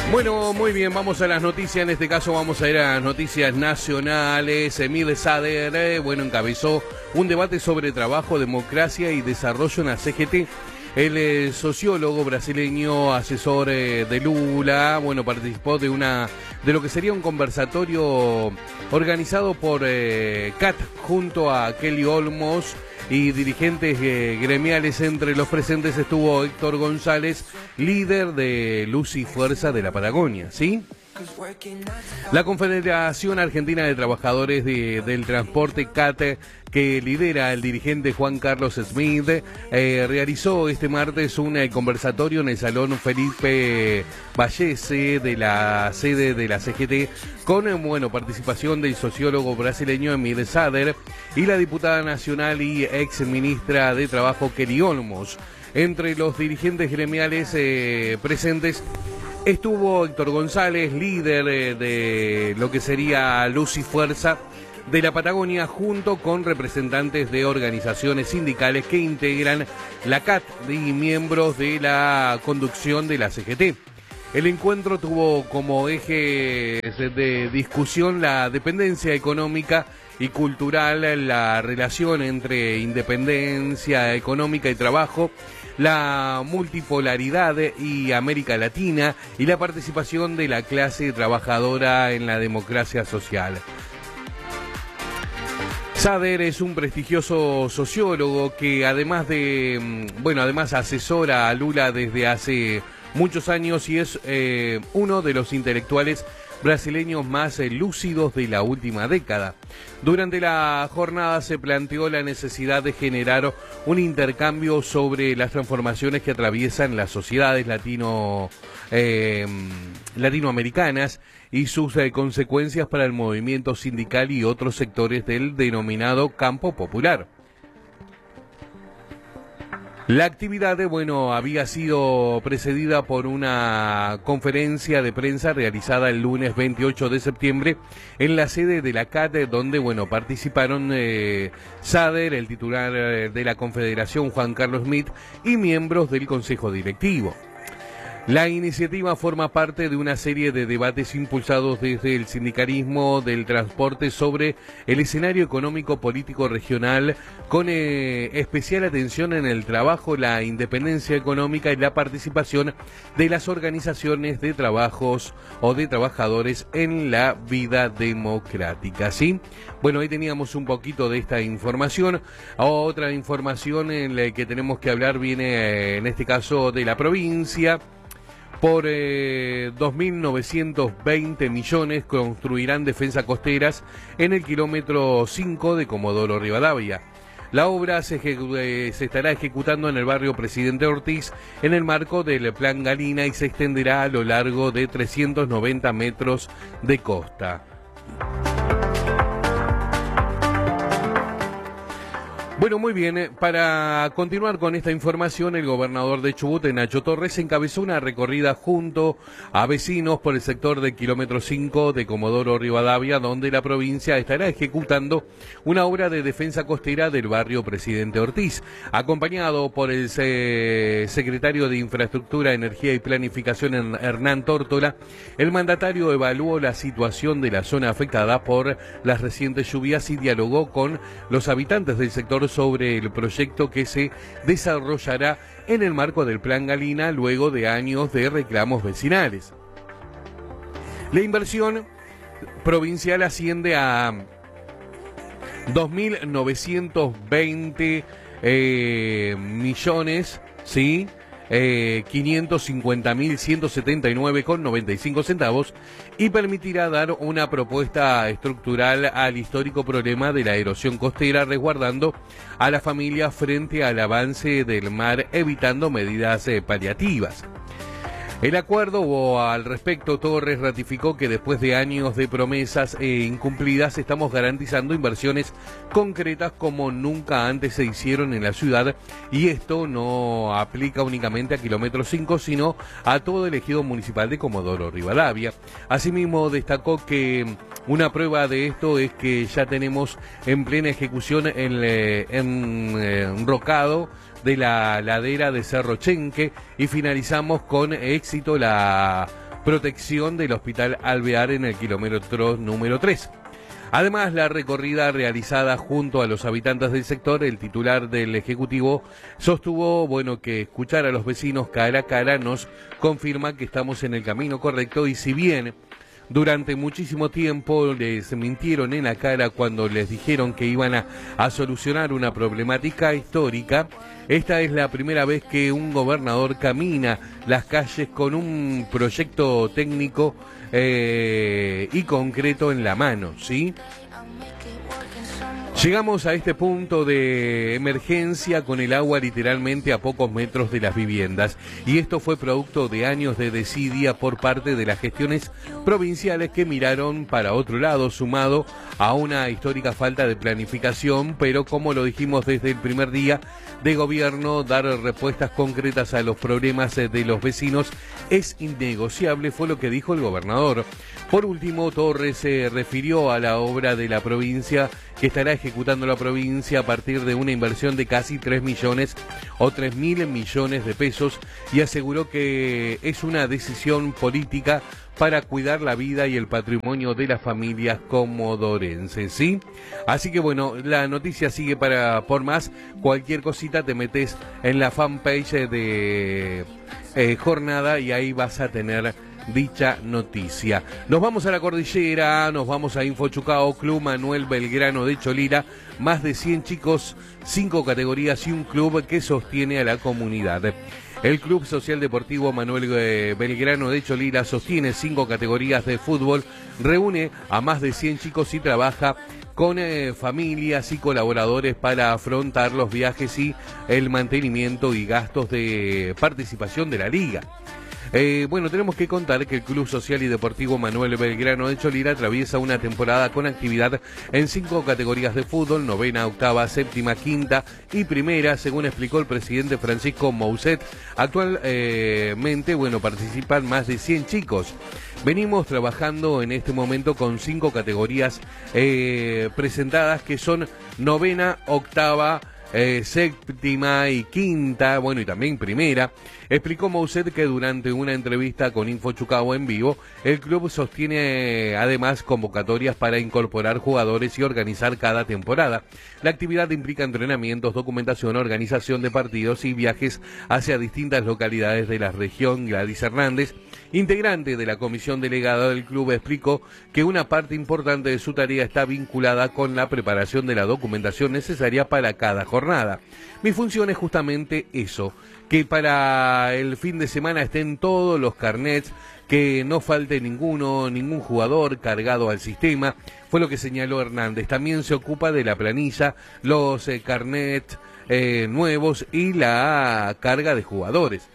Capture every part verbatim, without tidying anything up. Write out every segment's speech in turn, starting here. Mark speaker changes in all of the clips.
Speaker 1: Bueno, muy bien, vamos a las noticias. En este caso vamos a ir a las noticias nacionales. Emir Sader, eh, bueno, encabezó un debate sobre trabajo, democracia y desarrollo en la C G T. El eh, sociólogo brasileño, asesor eh, de Lula, bueno, participó de una de lo que sería un conversatorio organizado por eh, C A T junto a Kelly Olmos y dirigentes eh, gremiales. Entre los presentes estuvo Héctor González, líder de Luz y Fuerza de la Patagonia, ¿sí? La Confederación Argentina de Trabajadores de, del Transporte, C A T, que lidera el dirigente Juan Carlos Smith, eh, realizó este martes un eh, conversatorio en el Salón Felipe Vallese de la sede de la C G T, con eh, bueno, participación del sociólogo brasileño Emir Sader y la diputada nacional y ex ministra de Trabajo Kelly Olmos. Entre los dirigentes gremiales eh, presentes estuvo Héctor González, líder eh, de lo que sería Luz y Fuerza de la Patagonia, junto con representantes de organizaciones sindicales que integran la C A T y miembros de la conducción de la C G T. El encuentro tuvo como eje de discusión la dependencia económica y cultural, la relación entre independencia económica y trabajo, la multipolaridad y América Latina y la participación de la clase trabajadora en la democracia social. Sader es un prestigioso sociólogo que además de, bueno, además asesora a Lula desde hace muchos años y es eh, uno de los intelectuales brasileños más eh, lúcidos de la última década. Durante la jornada se planteó la necesidad de generar un intercambio sobre las transformaciones que atraviesan las sociedades latino, eh, latinoamericanas y sus eh, consecuencias para el movimiento sindical y otros sectores del denominado campo popular. La actividad, bueno, había sido precedida por una conferencia de prensa realizada el lunes veintiocho de septiembre en la sede de la C A T, donde, bueno, participaron eh, Sader, el titular de la Confederación Juan Carlos Smith y miembros del Consejo Directivo. La iniciativa forma parte de una serie de debates impulsados desde el sindicalismo del transporte sobre el escenario económico político regional, con eh, especial atención en el trabajo, la independencia económica y la participación de las organizaciones de trabajos o de trabajadores en la vida democrática, ¿sí? Bueno, ahí teníamos un poquito de esta información. Otra información en la que tenemos que hablar viene, eh, en este caso, de la provincia. Por eh, dos mil novecientos veinte millones construirán defensas costeras en el kilómetro cinco de Comodoro Rivadavia. La obra se, eh, se estará ejecutando en el barrio Presidente Ortiz en el marco del Plan Galina y se extenderá a lo largo de trescientos noventa metros de costa. Bueno, muy bien, para continuar con esta información, el gobernador de Chubut, Nacho Torres, encabezó una recorrida junto a vecinos por el sector del kilómetro cinco de Comodoro Rivadavia, donde la provincia estará ejecutando una obra de defensa costera del barrio Presidente Ortiz. Acompañado por el eh, secretario de Infraestructura, Energía y Planificación, Hernán Tórtola, el mandatario evaluó la situación de la zona afectada por las recientes lluvias y dialogó con los habitantes del sector sobre el proyecto que se desarrollará en el marco del Plan Galina luego de años de reclamos vecinales. La inversión provincial asciende a dos mil novecientos veinte eh, millones, ¿sí? Eh, quinientos cincuenta mil ciento setenta y nueve con noventa y cinco centavos y permitirá dar una propuesta estructural al histórico problema de la erosión costera, resguardando a la familia frente al avance del mar, evitando medidas eh, paliativas. El acuerdo o al respecto, Torres ratificó que después de años de promesas e incumplidas estamos garantizando inversiones concretas como nunca antes se hicieron en la ciudad, y esto no aplica únicamente a kilómetro cinco, sino a todo el ejido municipal de Comodoro Rivadavia. Asimismo, destacó que una prueba de esto es que ya tenemos en plena ejecución el eh, enrocado de la ladera de Cerro Chenque y finalizamos con éxito la protección del Hospital Alvear en el kilómetro número tres. Además, la recorrida realizada junto a los habitantes del sector, el titular del Ejecutivo sostuvo, bueno, que escuchar a los vecinos cara a cara nos confirma que estamos en el camino correcto, y si bien durante muchísimo tiempo les mintieron en la cara cuando les dijeron que iban a, a solucionar una problemática histórica, esta es la primera vez que un gobernador camina las calles con un proyecto técnico eh, y concreto en la mano, ¿sí? Llegamos a este punto de emergencia con el agua literalmente a pocos metros de las viviendas, y esto fue producto de años de desidia por parte de las gestiones provinciales que miraron para otro lado, sumado a una histórica falta de planificación, pero como lo dijimos desde el primer día de gobierno, dar respuestas concretas a los problemas de los vecinos es innegociable, fue lo que dijo el gobernador. Por último, Torres se refirió a la obra de la provincia que estará ejecutando la provincia a partir de una inversión de casi tres millones o tres mil millones de pesos, y aseguró que es una decisión política para cuidar la vida y el patrimonio de las familias comodorenses, ¿sí? Así que bueno, la noticia sigue para por más. Cualquier cosita te metes en la fanpage de eh, Jornada y ahí vas a tener dicha noticia. Nos vamos a la cordillera, nos vamos a Infochucao, Club Manuel Belgrano de Cholila, más de cien chicos, cinco categorías y un club que sostiene a la comunidad. El Club Social Deportivo Manuel Belgrano de Cholila sostiene cinco categorías de fútbol, reúne a más de cien chicos y trabaja con eh, familias y colaboradores para afrontar los viajes y el mantenimiento y gastos de participación de la liga. Eh, bueno, tenemos que contar que el Club Social y Deportivo Manuel Belgrano de Cholila atraviesa una temporada con actividad en cinco categorías de fútbol, novena, octava, séptima, quinta y primera, según explicó el presidente Francisco Mouset. Actualmente, eh, bueno, participan más de cien chicos. Venimos trabajando en este momento con cinco categorías eh, presentadas, que son novena, octava, Eh, séptima y quinta, bueno, y también primera. Explicó Mouset que durante una entrevista con Infochucao en vivo, el club sostiene además convocatorias para incorporar jugadores y organizar cada temporada. La actividad implica entrenamientos, documentación, organización de partidos y viajes hacia distintas localidades de la región. Gladys Hernández, integrante de la comisión delegada del club, explicó que una parte importante de su tarea está vinculada con la preparación de la documentación necesaria para cada jornada. Mi función es justamente eso, que para el fin de semana estén todos los carnets, que no falte ninguno, ningún jugador cargado al sistema, fue lo que señaló Hernández. También se ocupa de la planilla, los eh, carnets eh, nuevos y la carga de jugadores.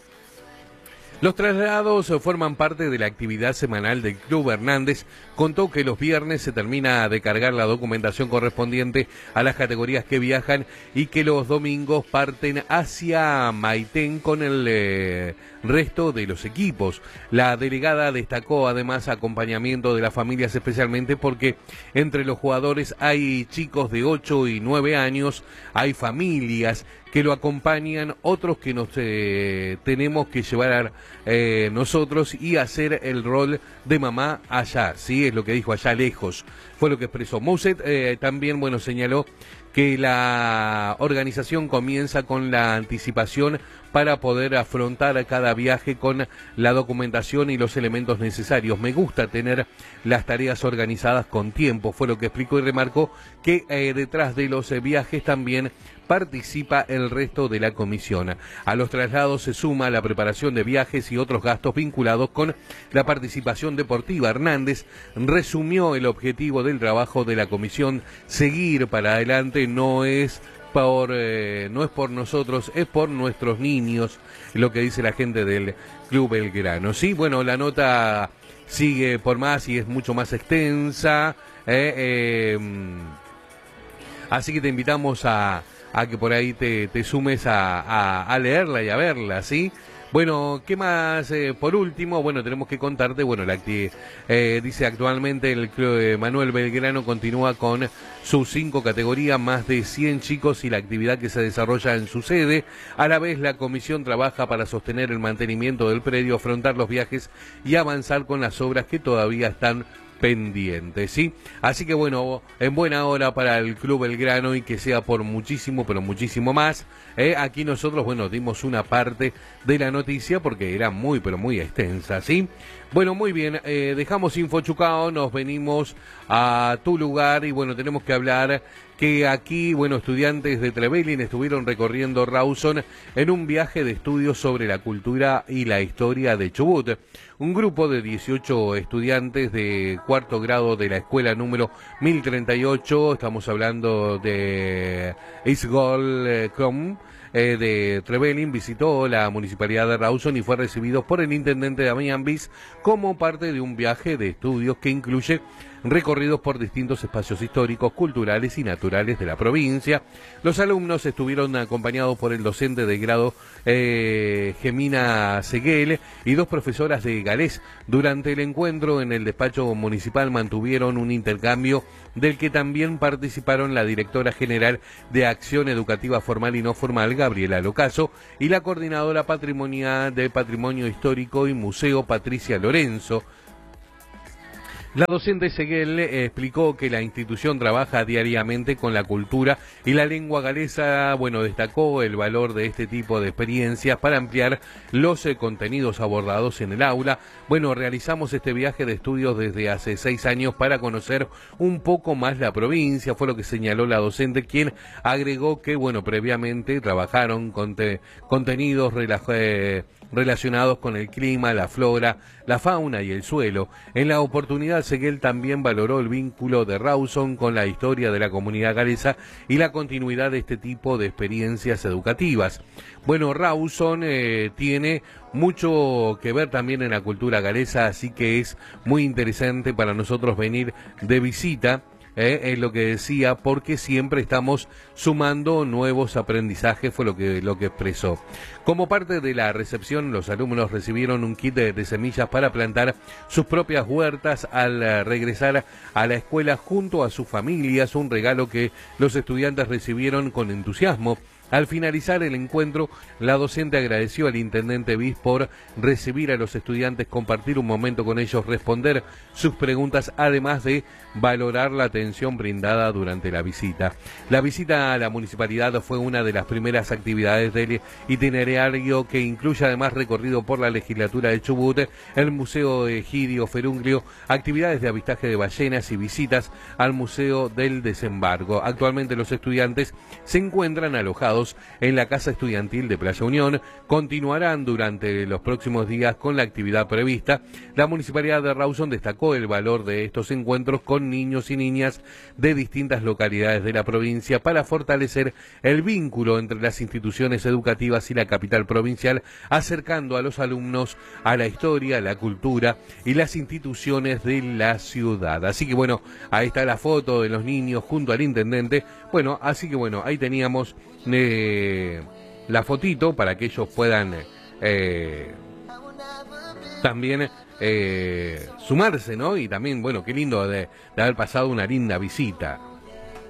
Speaker 1: Los traslados forman parte de la actividad semanal del Club. Hernández contó que los viernes se termina de cargar la documentación correspondiente a las categorías que viajan y que los domingos parten hacia Maitén con el eh, resto de los equipos. La delegada destacó además acompañamiento de las familias, especialmente porque entre los jugadores hay chicos de ocho y nueve años, hay familias que lo acompañan, otros que nos eh, tenemos que llevar eh, nosotros y hacer el rol de mamá allá, sí, es lo que dijo, allá lejos, fue lo que expresó. Mouset eh, también, bueno, señaló que la organización comienza con la anticipación para poder afrontar cada viaje con la documentación y los elementos necesarios. Me gusta tener las tareas organizadas con tiempo, fue lo que explicó, y remarcó que eh, detrás de los eh, viajes también participa el resto de la comisión. A los traslados se suma la preparación de viajes y otros gastos vinculados con la participación deportiva. Hernández resumió el objetivo del trabajo de la comisión: seguir para adelante, no es por eh, no es por nosotros, es por nuestros niños, lo que dice la gente del Club Belgrano. Sí, bueno, la nota sigue por más y es mucho más extensa, eh, eh, así que te invitamos a a que por ahí te, te sumes a, a, a leerla y a verla, ¿sí? Bueno, ¿qué más? Eh, por último, bueno, tenemos que contarte, bueno, la actividad, eh, dice actualmente el Club de Manuel Belgrano continúa con sus cinco categorías, más de cien chicos y la actividad que se desarrolla en su sede. A la vez, la comisión trabaja para sostener el mantenimiento del predio, afrontar los viajes y avanzar con las obras que todavía están pendiente, ¿sí? Así que bueno, en buena hora para el Club Belgrano y que sea por muchísimo, pero muchísimo más. ¿eh? Aquí nosotros, bueno, dimos una parte de la noticia porque era muy, pero muy extensa, ¿sí? Bueno, muy bien, eh, dejamos Infochucao, nos venimos a tu lugar y bueno, tenemos que hablar que aquí, bueno, estudiantes de Trevelin estuvieron recorriendo Rawson en un viaje de estudios sobre la cultura y la historia de Chubut. Un grupo de dieciocho estudiantes de cuarto grado de la escuela número mil treinta y ocho, estamos hablando de Isgol Com, eh, de Trevelin, visitó la municipalidad de Rawson y fue recibido por el intendente Damián Bis como parte de un viaje de estudios que incluye recorridos por distintos espacios históricos, culturales y naturales de la provincia. Los alumnos estuvieron acompañados por el docente de grado eh, Gemina Seguel y dos profesoras de galés. Durante el encuentro en el despacho municipal mantuvieron un intercambio del que también participaron la directora general de Acción Educativa Formal y No Formal, Gabriela Locaso, y la coordinadora patrimonial de Patrimonio Histórico y Museo, Patricia Lorenzo. La docente Seguel eh, explicó que la institución trabaja diariamente con la cultura y la lengua galesa. Bueno, destacó el valor de este tipo de experiencias para ampliar los eh, contenidos abordados en el aula. Bueno, realizamos este viaje de estudios desde hace seis años para conocer un poco más la provincia, fue lo que señaló la docente, quien agregó que, bueno, previamente trabajaron con te, contenidos relajados, relacionados con el clima, la flora, la fauna y el suelo. En la oportunidad, Seguel también valoró el vínculo de Rawson con la historia de la comunidad galesa y la continuidad de este tipo de experiencias educativas. Bueno, Rawson eh, tiene mucho que ver también en la cultura galesa, así que es muy interesante para nosotros venir de visita. Eh, es lo que decía, porque siempre estamos sumando nuevos aprendizajes, fue lo que, lo que expresó. Como parte de la recepción, los alumnos recibieron un kit de, de semillas para plantar sus propias huertas al uh, regresar a la escuela junto a sus familias, un regalo que los estudiantes recibieron con entusiasmo. Al finalizar el encuentro, la docente agradeció al intendente Bis por recibir a los estudiantes, compartir un momento con ellos, responder sus preguntas, además de valorar la atención brindada durante la visita. La visita a la municipalidad fue una de las primeras actividades del itinerario, que incluye además recorrido por la legislatura de Chubut, el Museo Egidio Ferunglio, actividades de avistaje de ballenas y visitas al Museo del Desembarco. Actualmente los estudiantes se encuentran alojados en la Casa Estudiantil de Playa Unión. Continuarán durante los próximos días con la actividad prevista. La Municipalidad de Rawson destacó el valor de estos encuentros con niños y niñas de distintas localidades de la provincia para fortalecer el vínculo entre las instituciones educativas y la capital provincial, acercando a los alumnos a la historia, la cultura y las instituciones de la ciudad. Así que bueno, ahí está la foto de los niños junto al intendente. Bueno, así que bueno, ahí teníamos Eh, la fotito para que ellos puedan eh, también eh, sumarse, ¿no? Y también, bueno, qué lindo de, de haber pasado una linda visita.